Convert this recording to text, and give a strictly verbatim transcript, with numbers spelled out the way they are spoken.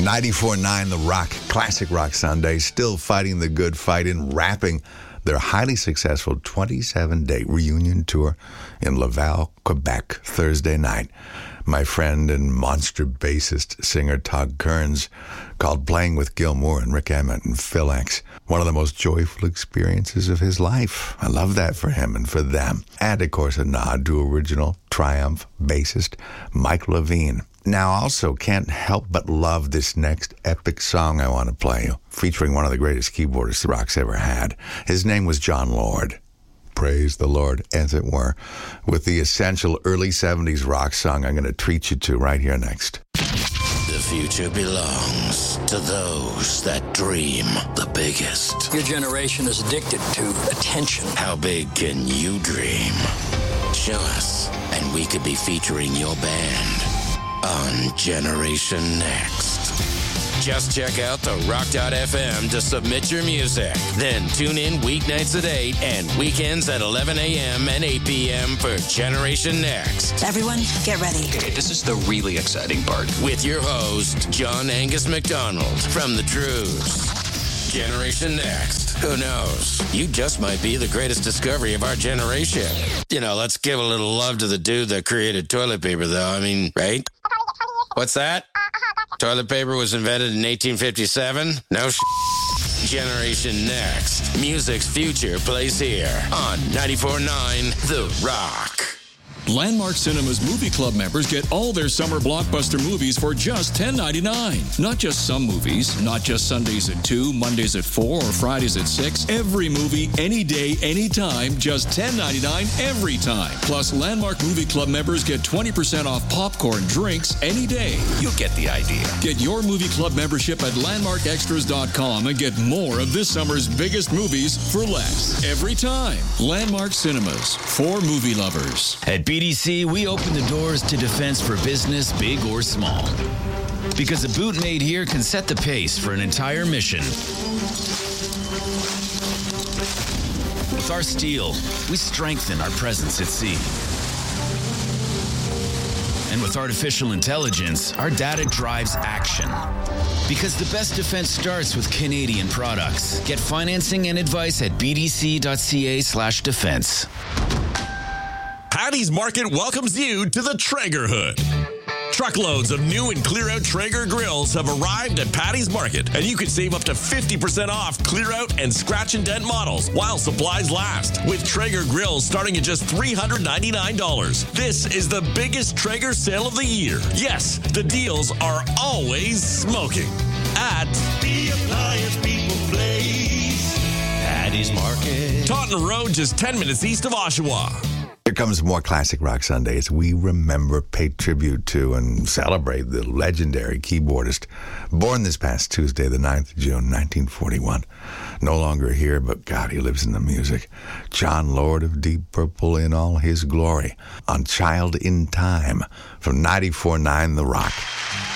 ninety-four point nine The Rock, Classic Rock Sunday, still fighting the good fight in wrapping their highly successful twenty-seven day reunion tour in Laval, Quebec, Thursday night. My friend and monster bassist singer Todd Kearns called playing with Gil Moore and Rick Emmett and Phil X one of the most joyful experiences of his life. I love that for him and for them. And, of course, a nod to original Triumph bassist Mike Levine. Now, also can't help but love this next epic song I want to play you, featuring one of the greatest keyboardists the Rock's ever had. His name was John Lord. Praise the Lord, as it were, with the essential early seventies rock song I'm going to treat you to right here next. The future belongs to those that dream the biggest. Your generation is addicted to attention. How big can you dream? Show us, and we could be featuring your band on Generation Next. Just check out the rock dot f m to submit your music. Then tune in weeknights at eight and weekends at eleven a.m. and eight p.m. for Generation Next. Everyone, get ready. Okay, this is the really exciting part. With your host, John Angus McDonald from The Truths. Generation Next. Who knows? You just might be the greatest discovery of our generation. You know, let's give a little love to the dude that created toilet paper, though. I mean, right? What's that? Toilet paper was invented in eighteen fifty-seven? No sh**. Generation Next. Music's future plays here on ninety-four point nine The Rock. Landmark Cinema's Movie Club members get all their summer blockbuster movies for just ten ninety-nine. Not just some movies, not just Sundays at two, Mondays at four, or Fridays at six. Every movie, any day, anytime, just ten ninety-nine every time. Plus, Landmark Movie Club members get twenty percent off popcorn drinks any day. You get the idea. Get your Movie Club membership at landmark extras dot com and get more of this summer's biggest movies for less. Every time. Landmark Cinemas, for movie lovers. At B D C, we open the doors to defense for business, big or small. Because a boot made here can set the pace for an entire mission. With our steel, we strengthen our presence at sea. And with artificial intelligence, our data drives action. Because the best defense starts with Canadian products. Get financing and advice at b d c dot c a slash defense. Patty's Market welcomes you to the Traeger Hood. Truckloads of new and clear-out Traeger grills have arrived at Patty's Market, and you can save up to fifty percent off clear-out and scratch and dent models while supplies last, with Traeger grills starting at just three hundred ninety-nine dollars. This is the biggest Traeger sale of the year. Yes, the deals are always smoking. At the Appliance People Place, Patty's Market, Taunton Road, just ten minutes east of Oshawa. Here comes more Classic Rock Sunday as we remember, pay tribute to, and celebrate the legendary keyboardist born this past Tuesday, the ninth of June, nineteen forty-one. No longer here, but God, he lives in the music. John Lord of Deep Purple in all his glory on Child in Time from ninety-four point nine The Rock.